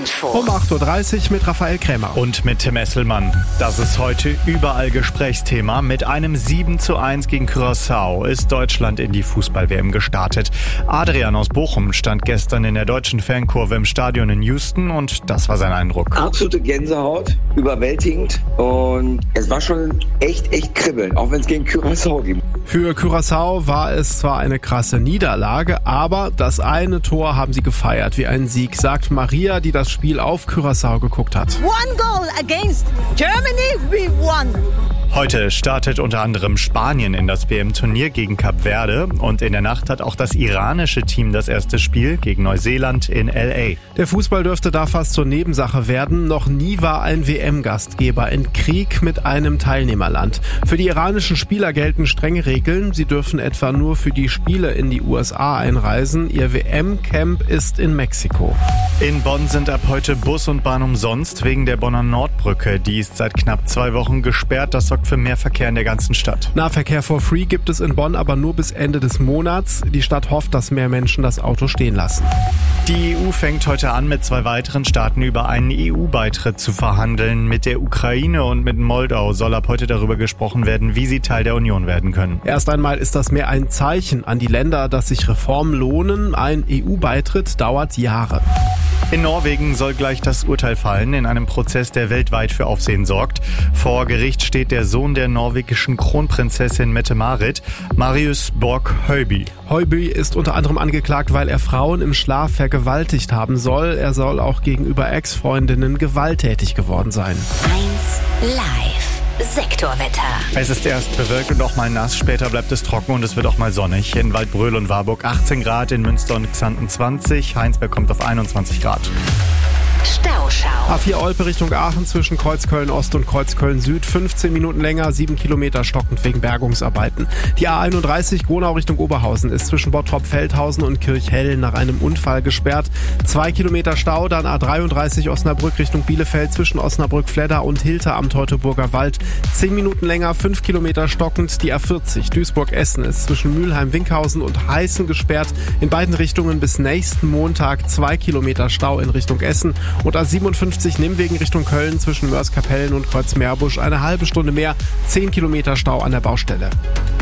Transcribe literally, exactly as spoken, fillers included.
Info. Um acht Uhr dreißig mit Raphael Krämer. Und mit Tim Esselmann. Das ist heute überall Gesprächsthema. Mit einem sieben zu eins gegen Curaçao ist Deutschland in die Fußball-W M gestartet. Adrian aus Bochum stand gestern in der deutschen Fankurve im Stadion in Houston und das war sein Eindruck. Absolute Gänsehaut, überwältigend und es war schon echt, echt kribbeln, auch wenn es gegen Curaçao ging. Für Curaçao war es zwar eine krasse Niederlage, aber das eine Tor haben sie gefeiert wie einen Sieg, sagt Maria, die das Spiel auf Curaçao geguckt hat. One goal against Germany, we won. Heute startet unter anderem Spanien in das W M-Turnier gegen Kap Verde und in der Nacht hat auch das iranische Team das erste Spiel gegen Neuseeland in L A. Der Fußball dürfte da fast zur Nebensache werden. Noch nie war ein W M-Gastgeber in Krieg mit einem Teilnehmerland. Für die iranischen Spieler gelten strenge Regeln. Sie dürfen etwa nur für die Spiele in die U S A einreisen. Ihr W M-Camp ist in Mexiko. In Bonn sind ab heute Bus und Bahn umsonst wegen der Bonner Nordbrücke. Die ist seit knapp zwei Wochen gesperrt. Das sorgt für mehr Verkehr in der ganzen Stadt. Nahverkehr for free gibt es in Bonn aber nur bis Ende des Monats. Die Stadt hofft, dass mehr Menschen das Auto stehen lassen. Die E U fängt heute an, mit zwei weiteren Staaten über einen E U-Beitritt zu verhandeln. Mit der Ukraine und mit Moldau soll ab heute darüber gesprochen werden, wie sie Teil der Union werden können. Erst einmal ist das mehr ein Zeichen an die Länder, dass sich Reformen lohnen. Ein E U-Beitritt dauert Jahre. In Norwegen soll gleich das Urteil fallen in einem Prozess, der weltweit für Aufsehen sorgt. Vor Gericht steht der Sohn der norwegischen Kronprinzessin Mette-Marit, Marius Borg Høiby. Høiby ist unter anderem angeklagt, weil er Frauen im Schlaf vergewaltigt haben soll. Er soll auch gegenüber Ex-Freundinnen gewalttätig geworden sein. eins live. Sektorwetter. Es ist erst bewölkt und auch mal nass, später bleibt es trocken und es wird auch mal sonnig. In Waldbröl und Warburg achtzehn Grad, in Münster und Xanten zwanzig, Heinsberg kommt auf einundzwanzig Grad. Stauschau. A vier Olpe Richtung Aachen zwischen Kreuzköln Ost und Kreuzköln Süd. fünfzehn Minuten länger, sieben Kilometer stockend wegen Bergungsarbeiten. Die A einunddreißig Gronau Richtung Oberhausen ist zwischen Bottrop-Feldhausen und Kirchhellen nach einem Unfall gesperrt. Zwei Kilometer Stau, dann A dreiunddreißig Osnabrück Richtung Bielefeld zwischen Osnabrück-Fledder und Hilter am Teutoburger Wald. Zehn Minuten länger, fünf Kilometer stockend. Die A vierzig Duisburg-Essen ist zwischen Mülheim-Winkhausen und Heißen gesperrt. In beiden Richtungen bis nächsten Montag zwei Kilometer Stau in Richtung Essen. Und A siebenundfünfzig Nimwegen Richtung Köln zwischen Mörs-Kapellen und Kreuzmeerbusch eine halbe Stunde mehr, zehn Kilometer Stau an der Baustelle.